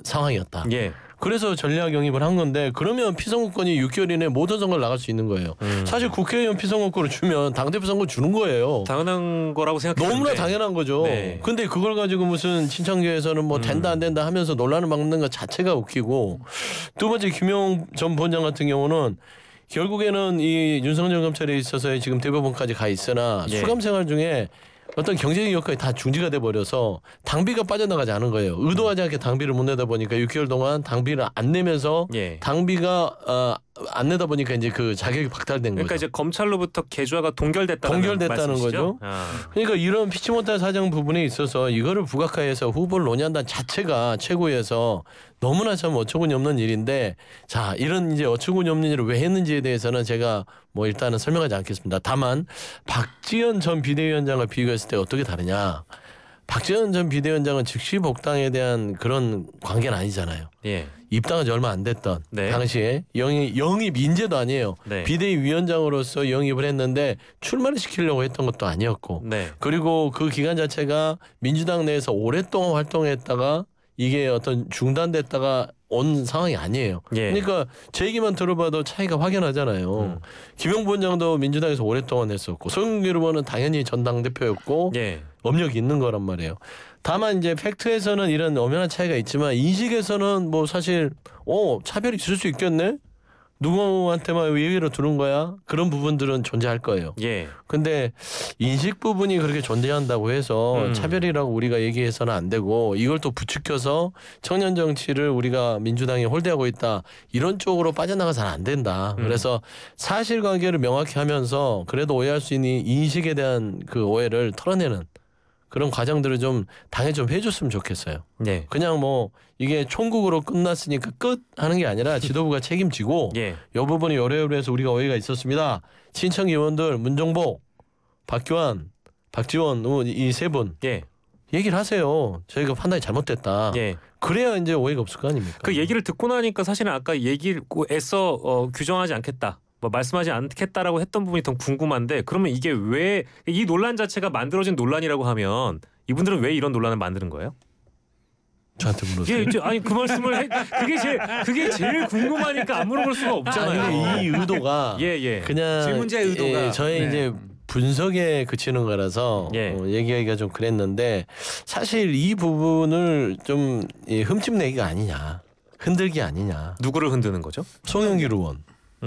상황이었다. 예. 그래서 전략 영입을 한 건데 그러면 피선거권이 6개월 이내에 모든 선거를 나갈 수 있는 거예요. 사실 국회의원 피선거권을 주면 당대표 선거 주는 거예요. 당연한 거라고 생각해요. 너무나 당연한 거죠. 네. 근데 그걸 가지고 무슨 친청계에서는 뭐 된다 안 된다 하면서 논란을 막는 것 자체가 웃기고 두 번째 김용 전 부원장 같은 경우는 결국에는 이 윤석열 검찰에 있어서 지금 대법원까지 가 있으나 예. 수감 생활 중에 어떤 경제적 여건이 다 중지가 돼 버려서 당비가 빠져나가지 않은 거예요. 의도하지 않게 당비를 못 내다 보니까 6개월 동안 당비를 안 내면서 예. 당비가 안 내다 보니까 이제 그 자격이 박탈된 그러니까 거죠. 이제 검찰로부터 계좌가 동결됐다는 거죠. 그러니까 이런 피치 못할 사정 부분에 있어서 이거를 부각화해서 후보를 논의한다는 자체가 최고위에서 너무나 참 어처구니 없는 일인데 자 이런 이제 어처구니 없는 일을 왜 했는지에 대해서는 제가 뭐 일단은 설명하지 않겠습니다. 다만 박지원 전 비대위원장을 비교했을 때 어떻게 다르냐. 박지원 전 비대위원장은 즉시 복당에 대한 그런 관계는 아니잖아요. 예. 입당한 지 얼마 안 됐던 네. 당시에 영입 인재도 아니에요. 네. 비대위원장으로서 영입을 했는데 출마를 시키려고 했던 것도 아니었고 네. 그리고 그 기간 자체가 민주당 내에서 오랫동안 활동했다가 이게 어떤 중단됐다가 온 상황이 아니에요. 예. 그러니까 제 얘기만 들어봐도 차이가 확연하잖아요. 김용 부원장도 민주당에서 오랫동안 했었고 송영길 후보는 당연히 전 당대표였고 예. 업력이 있는 거란 말이에요. 다만 이제 팩트에서는 이런 엄연한 차이가 있지만 인식에서는 뭐 사실 차별이 있을 수 있겠네. 누구한테만 예외로 두는 거야? 그런 부분들은 존재할 거예요. 예. 근데 인식 부분이 그렇게 존재한다고 해서 차별이라고 우리가 얘기해서는 안 되고 이걸 또 부추겨서 청년 정치를 우리가 민주당이 홀대하고 있다. 이런 쪽으로 빠져나가서는 안 된다. 그래서 사실관계를 명확히 하면서 그래도 오해할 수 있는 인식에 대한 그 오해를 털어내는 그런 과정들을 좀 당에 좀 해줬으면 좋겠어요. 네. 그냥 뭐 이게 총국으로 끝났으니까 끝 하는 게 아니라 지도부가 책임지고 예. 이 부분이 여러해서 우리가 오해가 있었습니다. 친청 의원들 문정복, 박규환, 박지원 이 세 분 예. 얘기를 하세요. 저희가 판단이 잘못됐다. 예. 그래야 이제 오해가 없을 거 아닙니까? 그 얘기를 듣고 나니까 사실은 아까 얘기를 애써 규정하지 않겠다. 뭐 말씀하지 않겠다라고 했던 부분이 더 궁금한데 그러면 이게 왜 이 논란 자체가 만들어진 논란이라고 하면 이분들은 왜 이런 논란을 만드는 거예요? 저한테 물어보세요. 이게 아니 그 말씀을 그게 제일 궁금하니까 안 물어볼 수가 없잖아요. 근데 이 의도가 예. 그냥 질문자의 의도가 저의 이제 분석에 그치는 거라서 예. 얘기하기가 좀 그랬는데 사실 이 부분을 좀 흠집내기가 아니냐. 흔들기 아니냐. 누구를 흔드는 거죠? 송영길 의원.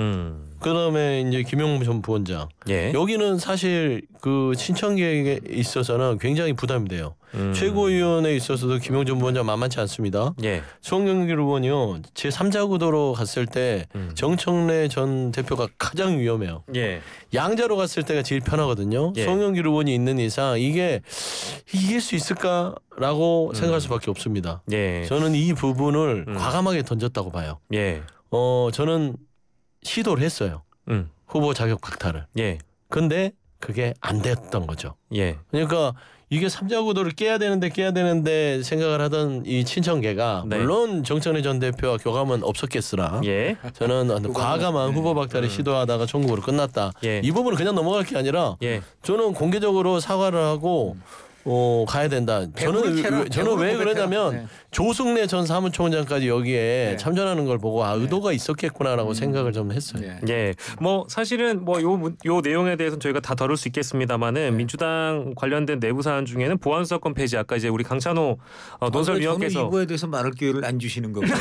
그다음에 이제 김용 전 부원장. 예. 여기는 사실 그 신청계에 있어서는 굉장히 부담이 돼요. 최고위원회에 있어서도 김용 전 부원장 만만치 않습니다. 예. 송영길 의원이요. 제3자 구도로 갔을 때 정청래 전 대표가 가장 위험해요. 예. 양자로 갔을 때가 제일 편하거든요. 예. 송영길 의원이 있는 이상 이게 이길 수 있을까라고 생각할 수밖에 없습니다. 예. 저는 이 부분을 과감하게 던졌다고 봐요. 예. 저는 시도를 했어요. 후보 자격 박탈을. 예. 근데 그게 안 됐던 거죠. 예. 그러니까 이게 3자 구도를 깨야 되는데 생각을 하던 이 친청계가 네. 물론 정청래 전 대표와 교감은 없었겠으나 예. 저는 과감한 후보 박탈을 시도하다가 전국으로 끝났다. 예. 이 부분은 그냥 넘어갈 게 아니라 예. 저는 공개적으로 사과를 하고 가야 된다. 저는 왜 그러냐면 조승래 전 사무총장까지 여기에 참전하는 걸 보고 의도가 있었겠구나라고 생각을 좀 했어요. 예. 뭐 사실은 뭐 요 내용에 대해서는 저희가 다 다룰 수 있겠습니다만은 민주당 관련된 내부 사안 중에는 보안 수사권 폐지 아까 이제 우리 강찬호 논설위원께서 저는 이거에 대해서 말할 기회를 안 주시는 거고요.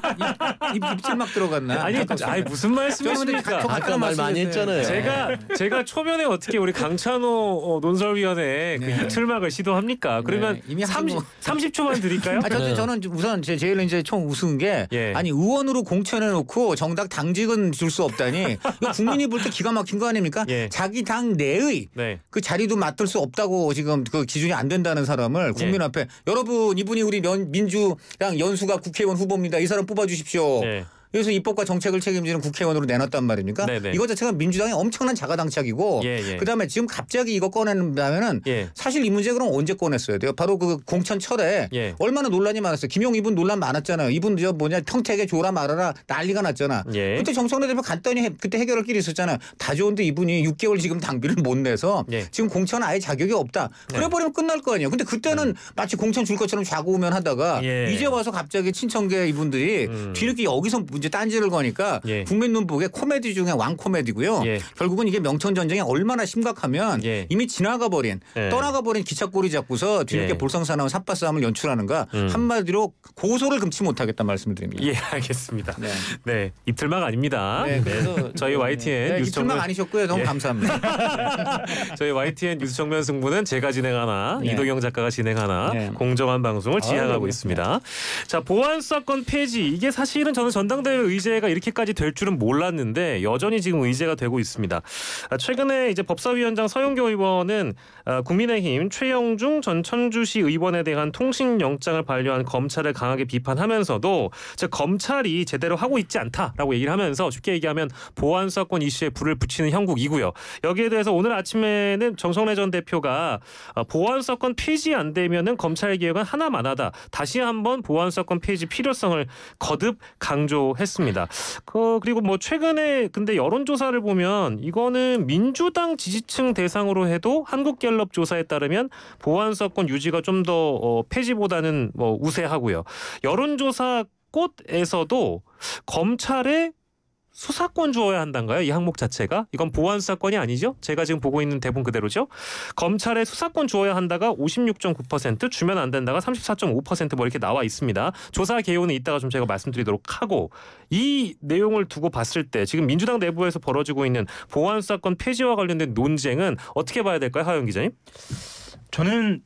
입질 막 들어갔나? 아니 무슨 말씀이십니까? 아까 말 많이 했잖아요. 제가 초면에 어떻게 우리 강찬호 논설위원회 그 이틀막을 시도합니까? 그러면 이미 30초만 드릴까요? 저는 우선 제일 이제 총 우스운 게 예. 아니 의원으로 공천해 놓고 정당 당직은 줄 수 없다니 이거 국민이 볼 때 기가 막힌 거 아닙니까? 예. 자기 당 내의 네. 그 자리도 맡을 수 없다고 지금 그 기준이 안 된다는 사람을 국민 앞에 여러분 이분이 우리 민주당 연수가 국회의원 후보입니다. 이 사람 뽑아주십시오. 네. 그래서 입법과 정책을 책임지는 국회의원으로 내놨단 말입니까? 네네. 이거 자체가 민주당의 엄청난 자가당착이고 예. 그다음에 지금 갑자기 이거 꺼낸다면은 예. 사실 이 문제 그럼 언제 꺼냈어야 돼요? 바로 그 공천철에 예. 얼마나 논란이 많았어요. 김용 이분 논란 많았잖아요. 이분 저 뭐냐 평택에 줘라 말아라 난리가 났잖아. 예. 그때 정청래 대표 간단히 그때 해결할 길이 있었잖아요. 다 좋은데 이분이 6개월 지금 당비를 못 내서 예. 지금 공천 아예 자격이 없다. 그래버리면 끝날 거 아니에요. 근데 그때는 마치 공천 줄 것처럼 좌고우면하다가 예. 이제 와서 갑자기 친청계 이분들이 뒤늦게 여기서 이제 딴지를 거니까 예. 국민 눈보기에 코미디 중에 왕 코미디고요. 예. 결국은 이게 명천 전쟁이 얼마나 심각하면 예. 이미 지나가 버린 예. 떠나가 버린 기착고리 잡고서 뒤늦게 예. 볼썽사나운 삿바 싸움을 연출하는가 한마디로 고소를 금치 못하겠다 말씀을 드립니다. 예, 알겠습니다. 네. 네, 입틀막 아닙니다. 네, 그래서 저희 YTN 네, 뉴스 이틀만 정면 아니셨고요. 너무 예. 감사합니다. 저희 YTN 뉴스 정면 승부는 제가 진행하나 네. 이도경 작가가 진행하나 네. 공정한 방송을 지향하고 네. 있습니다. 자, 보안수사권 폐지 이게 사실은 저는 전당대회 의제가 이렇게까지 될 줄은 몰랐는데 여전히 지금 의제가 되고 있습니다. 최근에 이제 법사위원장 서영교 의원은 국민의힘 최영중 전 천주시 의원에 대한 통신영장을 반려한 검찰을 강하게 비판하면서도 즉 검찰이 제대로 하고 있지 않다라고 얘기를 하면서 쉽게 얘기하면 보안수사권 이슈에 불을 붙이는 형국이고요. 여기에 대해서 오늘 아침에는 정청래 전 대표가 보안수사권 폐지 안 되면은 검찰 개혁은 하나만하다. 다시 한번 보안수사권 폐지 필요성을 거듭 강조했습니다. 그리고 뭐 최근에 근데 여론조사를 보면 이거는 민주당 지지층 대상으로 해도 한국갤럽 조사에 따르면 보안수사권 유지가 좀 더 폐지보다는 뭐 우세하고요. 여론조사 꽃에서도 검찰에 수사권 주어야 한단가요? 이 항목 자체가? 이건 보안수사권이 아니죠? 제가 지금 보고 있는 대본 그대로죠? 검찰에 수사권 주어야 한다가 56.9%, 주면 안 된다가 34.5%뭐 이렇게 나와 있습니다. 조사 개요는 이따가 좀 제가 말씀드리도록 하고 이 내용을 두고 봤을 때 지금 민주당 내부에서 벌어지고 있는 보안수사권 폐지와 관련된 논쟁은 어떻게 봐야 될까요? 하영 기자님? 저는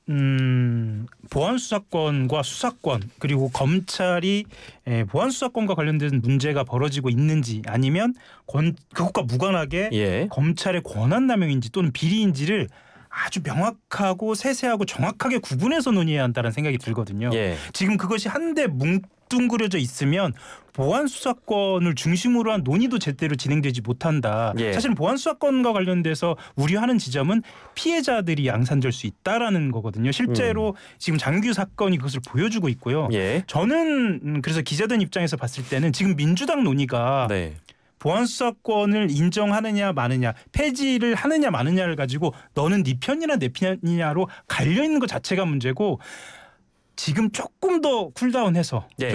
보안수사권과 수사권 그리고 검찰이 보안수사권과 관련된 문제가 벌어지고 있는지 아니면 그것과 무관하게 예. 검찰의 권한남용인지 또는 비리인지를 아주 명확하고 세세하고 정확하게 구분해서 논의해야 한다는 생각이 들거든요. 예. 지금 그것이 한데 뭉뚱그려져 있으면 보안수사권을 중심으로 한 논의도 제대로 진행되지 못한다. 예. 사실 보안수사권과 관련돼서 우려하는 지점은 피해자들이 양산될 수 있다라는 거거든요. 실제로 지금 장규 사건이 그것을 보여주고 있고요. 예. 저는 그래서 기자들 입장에서 봤을 때는 지금 민주당 논의가 네. 보안수사권을 인정하느냐 마느냐 폐지를 하느냐 마느냐를 가지고 너는 네 편이냐 내 편이냐로 갈려있는 것 자체가 문제고 지금 조금 더 쿨다운해서 예.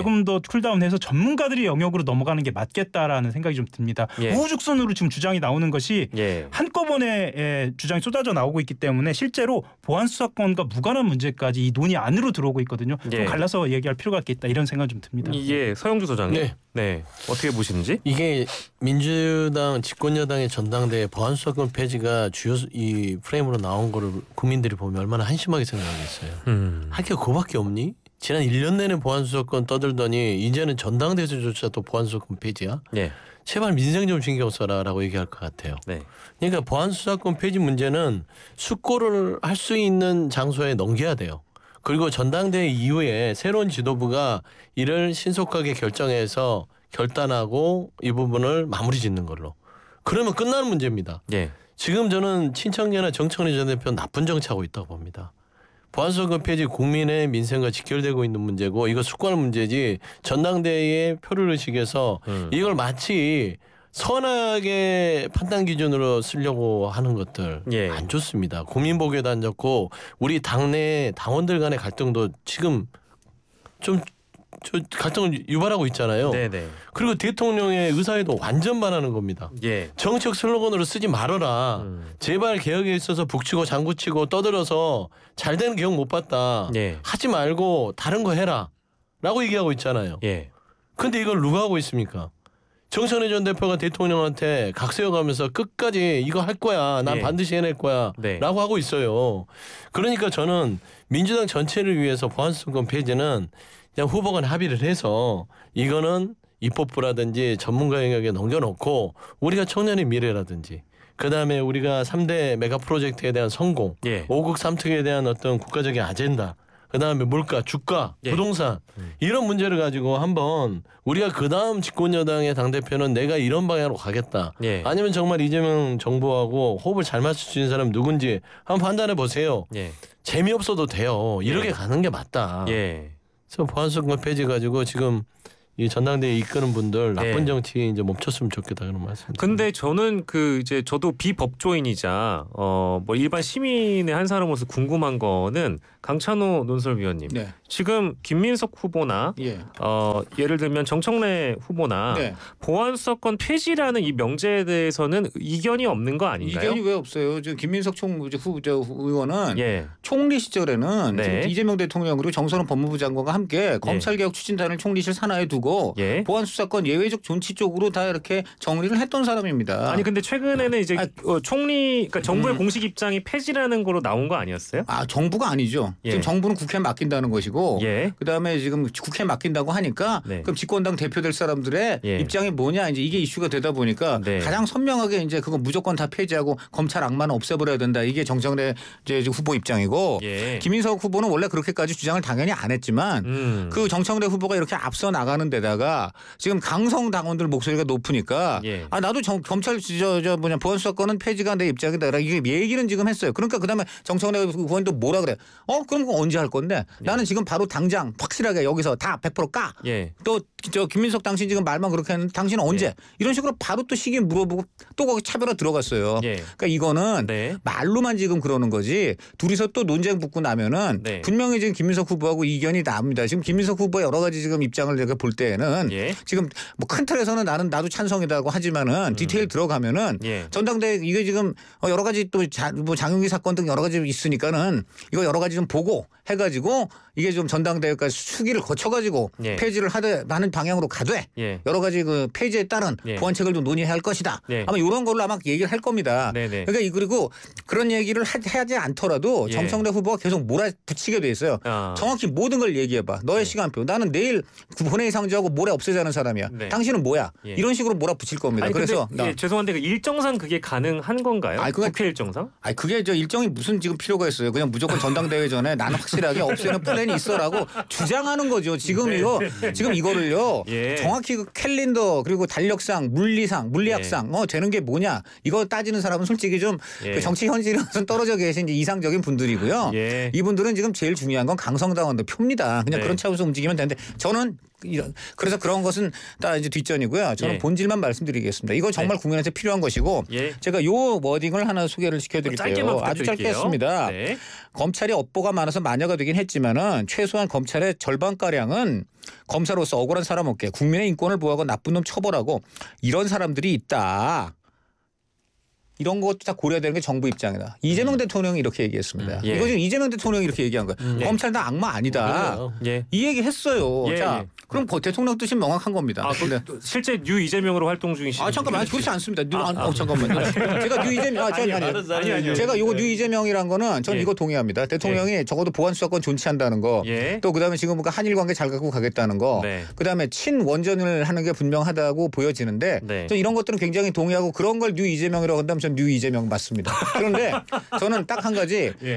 전문가들의 영역으로 넘어가는 게 맞겠다라는 생각이 좀 듭니다. 예. 우후죽순으로 지금 주장이 나오는 것이 예. 한꺼번에 주장이 쏟아져 나오고 있기 때문에 실제로 보안수사권과 무관한 문제까지 이 논의 안으로 들어오고 있거든요. 예. 좀 갈라서 얘기할 필요가 있겠다 이런 생각이 좀 듭니다. 예. 서영주 소장님. 네. 네. 어떻게 보시는지? 이게 민주당 집권여당의 전당대회 보안수사권 폐지가 주요 이 프레임으로 나온 거를 국민들이 보면 얼마나 한심하게 생각하겠어요. 할 게 그거밖에 없니? 지난 1년 내내 보안수사권 떠들더니 이제는 전당대회조차 또 보안수사권 폐지야? 예. 제발 민생 좀 신경 써라라고 얘기할 것 같아요. 네. 그러니까 보안수사권 폐지 문제는 숙고를 할 수 있는 장소에 넘겨야 돼요. 그리고 전당대회 이후에 새로운 지도부가 이를 신속하게 결정해서 결단하고 이 부분을 마무리 짓는 걸로. 그러면 끝나는 문제입니다. 예. 지금 저는 친청계나 정청래 전 대표 나쁜 정치하고 있다고 봅니다. 보안수사권 폐지 국민의 민생과 직결되고 있는 문제고 이거 숙고하는 문제지 전당대회의 표를 의식해서 이걸 마치 선하게 판단 기준으로 쓰려고 하는 것들 예. 안 좋습니다. 국민 보기에도 안 좋고 우리 당내 당원들 간의 갈등도 지금 좀 갈등을 유발하고 있잖아요. 네네. 그리고 대통령의 의사에도 완전 반하는 겁니다. 예. 정책 슬로건으로 쓰지 말아라. 제발 개혁에 있어서 북치고 장구치고 떠들어서 잘 되는 개혁 못 봤다. 예. 하지 말고 다른 거 해라. 라고 얘기하고 있잖아요. 예. 근데 이걸 누가 하고 있습니까? 정청래 전 대표가 대통령한테 각세어가면서 끝까지 이거 할 거야. 난 예. 반드시 해낼 거야. 네. 라고 하고 있어요. 그러니까 저는 민주당 전체를 위해서 보안수사권 폐지는 그냥 후보간 합의를 해서 이거는 입법부라든지 전문가 영역에 넘겨놓고 우리가 청년의 미래라든지 그다음에 우리가 3대 메가 프로젝트에 대한 성공, 예. 5국 3특에 대한 어떤 국가적인 아젠다 그다음에 물가, 주가, 예. 부동산 이런 문제를 가지고 한번 우리가 그다음 집권 여당의 당 대표는 내가 이런 방향으로 가겠다. 예. 아니면 정말 이재명 정부하고 호흡을 잘 맞출 수 있는 사람이 누군지 한번 판단해 보세요. 예. 재미없어도 돼요. 이렇게 예. 가는 게 맞다. 예. 그래서 보안수권 폐지 가지고 지금 이 전당대회 이끄는 분들 나쁜 예. 정치 이제 멈췄으면 좋겠다 그런 말씀. 근데 저는 그 이제 저도 비법조인이자 뭐 일반 시민의 한 사람으로서 궁금한 거는 강찬호 논설위원님. 네. 지금 김민석 후보나 예. 예를 들면 정청래 후보나 네. 보안수사권 폐지라는 이 명제에 대해서는 이견이 없는 거 아닌가요? 이견이 왜 없어요? 지금 김민석 의원은 예. 총리 시절에는 네. 지금 이재명 대통령 그리고 정선원 법무부 장관과 함께 검찰개혁 추진단을 총리실 산하에 두고 예. 보안수사권 예외적 존치 쪽으로 다 이렇게 정리를 했던 사람입니다. 아니 근데 최근에는 이제 총리 그러니까 정부의 공식 입장이 폐지라는 거로 나온 거 아니었어요? 정부가 아니죠. 예. 지금 정부는 국회에 맡긴다는 것이고 예. 그다음에 지금 국회에 맡긴다고 하니까 네. 그럼 집권당 대표될 사람들의 예. 입장이 뭐냐 이제 이게 이슈가 되다 보니까 네. 가장 선명하게 이제 그거 무조건 다 폐지하고 검찰 악마는 없애버려야 된다. 이게 정청래 이제 후보 입장이고 예. 김인석 후보는 원래 그렇게까지 주장을 당연히 안 했지만 그 정청래 후보가 이렇게 앞서 나가는 데다가 지금 강성 당원들 목소리가 높으니까 예. 나도 검찰 보안수사권은 폐지가 내 입장이다. 이게 얘기는 지금 했어요. 그러니까 그다음에 정청래 후보도 뭐라 그래? 그럼 그거 언제 할 건데? 나는 지금 바로 당장 확실하게 여기서 다 100% 까. 예. 또 김민석 당신 지금 말만 그렇게 했는데 당신은 언제? 예. 이런 식으로 바로 또 시기 물어보고 또 거기 차별화 들어갔어요. 예. 그러니까 이거는 네. 말로만 지금 그러는 거지 둘이서 또 논쟁 붙고 나면은 네. 분명히 지금 김민석 후보하고 이견이 납니다. 지금 김민석 후보의 여러 가지 지금 입장을 제가 볼 때에는 예. 지금 뭐 큰 틀에서는 나도 찬성이다고 하지만은 디테일 들어가면은 예. 전당대회 이게 지금 여러 가지 또 뭐 장윤기 사건 등 여러 가지 있으니까는 이거 여러 가지 좀 보고 해가지고 이게 좀 전당대회까지 수기를 거쳐가지고 예. 폐지를 하는 방향으로 가되 예. 여러 가지 그 폐지에 따른 예. 보완책을 좀 논의해야 할 것이다. 예. 아마 이런 걸로 아마 얘기를 할 겁니다. 네네. 그러니까 그리고 그런 얘기를 하지 않더라도 예. 정청래 후보가 계속 몰아붙이게 돼 있어요. 정확히 모든 걸 얘기해봐. 너의 시간표. 나는 내일 본회의 상주하고 모레 없애자는 사람이야. 네. 당신은 뭐야? 예. 이런 식으로 몰아붙일 겁니다. 아니, 그래서 근데, 예, 죄송한데 그 일정상 그게 가능한 건가요? 국회 일정상? 그게 일정이 무슨 지금 필요가 있어요. 그냥 무조건 전당대회 전에 나는 확실하게 없애는 플랜이 있어라고 주장하는 거죠. 지금요. 지금 이거를요. 예. 정확히 그 캘린더 그리고 달력상, 물리학상 되는 게 뭐냐 이거 따지는 사람은 솔직히 좀 예. 그 정치 현실에서 떨어져 계신 이제 이상적인 분들이고요. 예. 이분들은 지금 제일 중요한 건 강성당원들 표입니다. 그냥 네. 그런 차원에서 움직이면 되는데 저는 그래서 그런 것은 다 이제 뒷전이고요. 저는 예. 본질만 말씀드리겠습니다. 이거 정말 국민한테 필요한 것이고 예. 제가 요 워딩을 하나 소개를 시켜드릴게요. 짧게만 아주 짧게 부탁드릴게요. 했습니다. 네. 검찰이 업보가 많아서 마녀가 되긴 했지만은 최소한 검찰의 절반가량은 검사로서 억울한 사람 없게 국민의 인권을 보호하고 나쁜 놈 처벌하고 이런 사람들이 있다. 이런 것도 다 고려해야 되는 게 정부 입장이다. 이재명 대통령이 이렇게 얘기했습니다. 예. 이거 지금 이재명 대통령이 이렇게 얘기한 거예요. 예. 검찰 다 악마 아니다. 그래요. 예. 이 얘기 했어요. 예, 자, 예. 그럼 대통령 뜻이 명확한 겁니다. 근데 실제 뉴 이재명으로 활동 중이신. 잠깐만 그렇지 않습니다. 잠깐만요. 제가 뉴 이재명 아니요. 제가 요거 뉴 이재명이란 거는 전 예. 이거 동의합니다. 대통령이 적어도 보안수사권 존치한다는 거. 예. 또 그다음에 지금 뭔가 한일 관계 잘 갖고 가겠다는 거. 네. 그다음에 친원전을 하는 게 분명하다고 보여지는데 네. 전 이런 것들은 굉장히 동의하고 그런 걸 뉴 이재명이라고 한다면 전 뉴 이재명 맞습니다. 그런데 저는 딱 한 가지 예.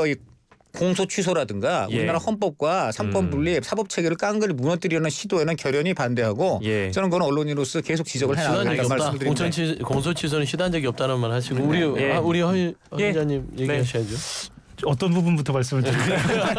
공소 취소라든가 예. 우리나라 헌법과 삼권 분립 사법 체계를 깡그리 무너뜨리려는 시도에는 결연히 반대하고 예. 저는 그건 언론인으로서 계속 지적을 시단적이 해나가겠다는 없다. 말씀드립니다. 공소 취소는 시단적이 없다는 말 하시고 예. 우리 허 예. 기자님 얘기하셔야죠. 어떤 부분부터 말씀을 드릴까요?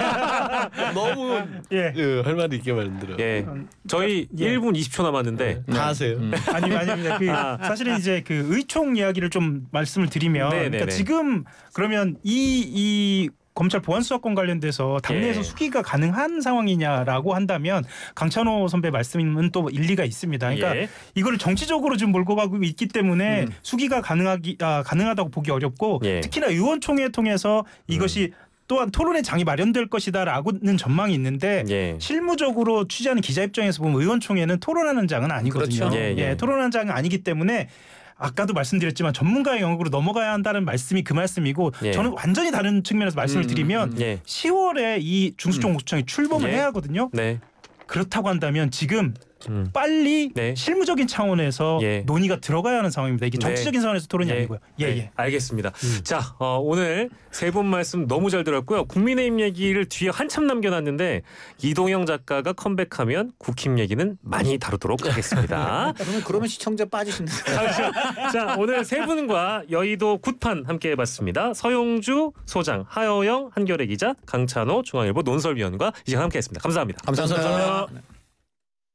너무 예. 할 말이 있게 말들어요. 예. 저희 예. 1분 20초 남았는데. 다 하세요. 아닙니다. 사실은 이제 그 의총 이야기를 좀 말씀을 드리면, 네네네. 그러니까 지금 그러면 이 검찰 보안수사권 관련돼서 당내에서 예. 수기가 가능한 상황이냐라고 한다면 강찬호 선배 말씀은 또 일리가 있습니다. 그러니까 예. 이거를 정치적으로 지금 몰고 가고 있기 때문에 수기가 가능하다고 보기 어렵고 예. 특히나 의원총회 통해서 이것이 또한 토론의 장이 마련될 것이다라고는 전망이 있는데 예. 실무적으로 취재하는 기자 입장에서 보면 의원총회는 토론하는 장은 아니거든요. 그렇죠. 예. 토론하는 장은 아니기 때문에 아까도 말씀드렸지만 전문가의 영역으로 넘어가야 한다는 말씀이 그 말씀이고 예. 저는 완전히 다른 측면에서 말씀을 드리면 예. 10월에 이 중수청 공수처이 출범을 예. 해야 하거든요. 네. 그렇다고 한다면 지금 빨리 네. 실무적인 차원에서 예. 논의가 들어가야 하는 상황입니다. 이게 네. 정치적인 상황에서 토론이 예. 아니고요. 예, 네, 예. 알겠습니다. 자, 오늘 세 분 말씀 너무 잘 들었고요. 국민의힘 얘기를 뒤에 한참 남겨놨는데 이동영 작가가 컴백하면 국힘 얘기는 많이 다루도록 하겠습니다. 그러면 시청자 빠지신다. 자, 오늘 세 분과 여의도 굿판 함께 해봤습니다. 서용주 소장, 하여영 한겨레 기자, 강찬호 중앙일보 논설위원과 이제 함께했습니다. 감사합니다. 감사합니다. 감사합니다.